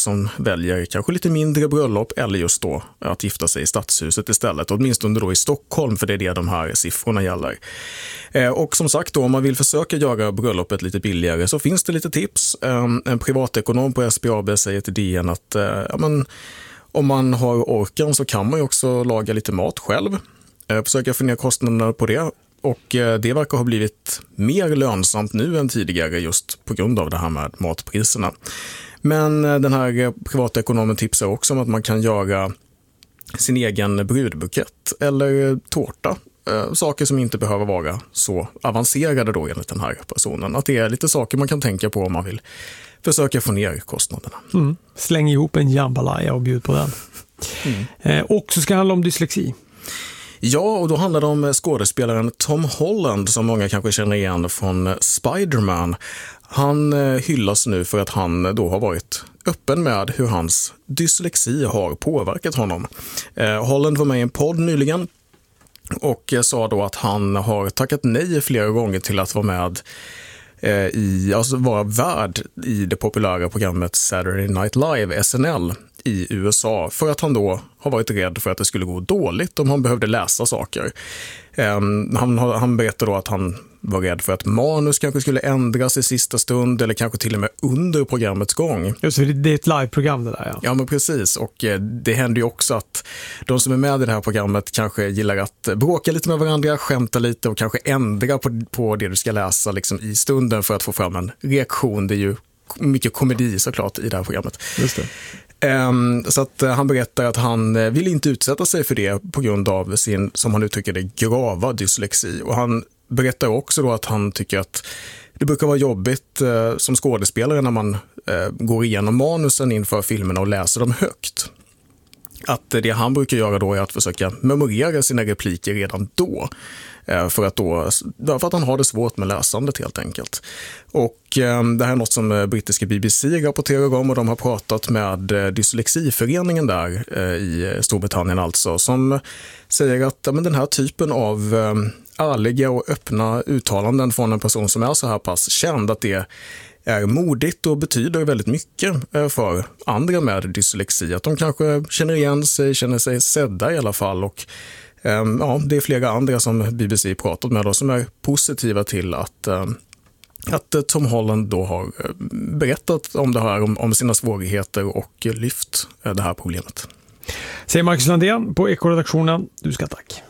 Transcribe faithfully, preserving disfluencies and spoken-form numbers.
som väljer kanske lite mindre bröllop eller just då att gifta sig i stadshuset istället. Åtminstone då i Stockholm, för det är det de här siffrorna gäller. Och som sagt då, om man vill försöka göra bröllopet lite billigare så finns det lite tips. En privatekonom på S B A B säger till D N att ja, men, om man har orken så kan man ju också laga lite mat själv. Försöka få ner kostnaderna på det. Och det verkar ha blivit mer lönsamt nu än tidigare just på grund av det här med matpriserna. Men den här privatekonomen tipsar också om att man kan göra sin egen brudbukett eller tårta. Saker som inte behöver vara så avancerade då enligt den här personen. Att det är lite saker man kan tänka på om man vill försöka få ner kostnaderna. Mm. Släng ihop en jambalaya och bjud på den. Mm. Eh, och så ska det handla om dyslexi. Ja, och då handlar det om skådespelaren Tom Holland som många kanske känner igen från Spider-Man. Han hyllas nu för att han då har varit öppen med hur hans dyslexi har påverkat honom. Eh, Holland var med i en podd nyligen och sa då att han har tackat nej flera gånger till att vara med i, alltså vara värd i det populära programmet Saturday Night Live, S N L, i U S A, för att han då har varit rädd för att det skulle gå dåligt om han behövde läsa saker. Um, han, han berättade då att han var rädd för att manus kanske skulle ändras i sista stund eller kanske till och med under programmets gång. Just det, det är ett liveprogram det där, ja. Ja, men precis. Och eh, det händer ju också att de som är med i det här programmet kanske gillar att bråka lite med varandra, skämta lite och kanske ändra på, på det du ska läsa liksom, i stunden för att få fram en reaktion. Det är ju mycket komedi såklart i det här programmet. Just det. Um, så att uh, han berättar att han vill inte utsätta sig för det på grund av sin, som han uttrycker det, grava dyslexi. Och han berättar också då att han tycker att det brukar vara jobbigt uh, som skådespelare när man uh, går igenom manusen inför filmerna och läser dem högt. Att uh, det han brukar göra då är att försöka memorera sina repliker redan då. För att, då, för att han har det svårt med läsandet helt enkelt. Och eh, det här är något som brittiska B B C rapporterar om och de har pratat med eh, dyslexiföreningen där eh, i Storbritannien alltså, som säger att ja, men den här typen av eh, ärliga och öppna uttalanden från en person som är så här pass känd, att det är modigt och betyder väldigt mycket för andra med dyslexi. Att de kanske känner igen sig, känner sig sedda i alla fall. Och ja, det är flera andra som B B C pratat med då, som är positiva till att, att Tom Holland då har berättat om det här, om, om sina svårigheter och lyft det här problemet. Säger Marcus Landén på Ekoredaktionen. Du ska tack.